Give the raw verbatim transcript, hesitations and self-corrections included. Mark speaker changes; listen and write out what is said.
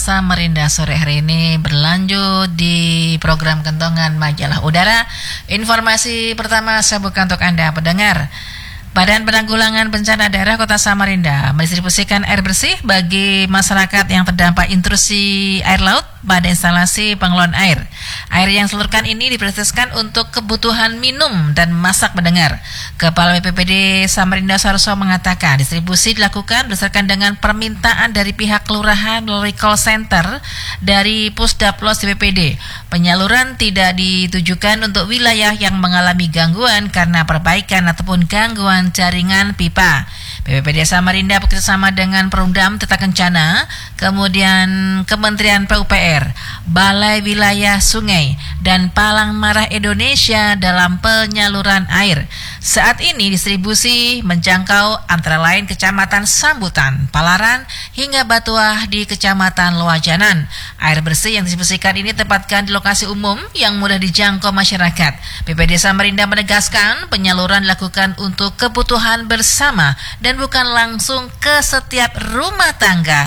Speaker 1: Samarinda sore hari ini berlanjut di program Kentongan Majalah Udara. Informasi pertama saya buka untuk Anda pendengar. Badan Penanggulangan Bencana Daerah Kota Samarinda mendistribusikan air bersih bagi masyarakat yang terdampak intrusi air laut pada instalasi pengelolaan air. Air yang disalurkan ini diprioritaskan untuk kebutuhan minum dan masak pendengar. Kepala B P P D Samarinda Sarso mengatakan distribusi dilakukan berdasarkan dengan permintaan dari pihak kelurahan melalui call center dari Pusdaplos B P P D. Penyaluran tidak ditujukan untuk wilayah yang mengalami gangguan karena perbaikan ataupun gangguan jaringan pipa. B P P D Samarinda bekerjasama dengan Perumdam Tata Kencana, kemudian Kementerian P U P R, Balai Wilayah Sungai, dan Palang Merah Indonesia dalam penyaluran air. Saat ini distribusi menjangkau antara lain Kecamatan Sambutan, Palaran, hingga Batuah di Kecamatan Loajanan. Air bersih yang didistribusikan ini ditempatkan di lokasi umum yang mudah dijangkau masyarakat. B P P D Samarinda menegaskan penyaluran dilakukan untuk kebutuhan bersama dan bukan langsung ke setiap rumah tangga.